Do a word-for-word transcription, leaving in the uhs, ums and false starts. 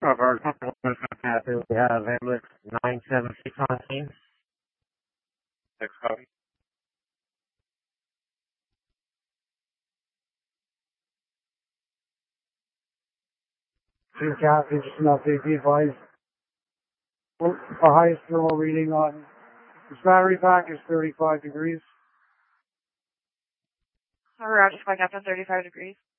Over we have ambulance nine seven six on scene. Six copy. Two captains, just an update, be advised. Well, our highest thermal reading on this battery pack is thirty-five degrees. Roger, Squad Captain, thirty-five degrees.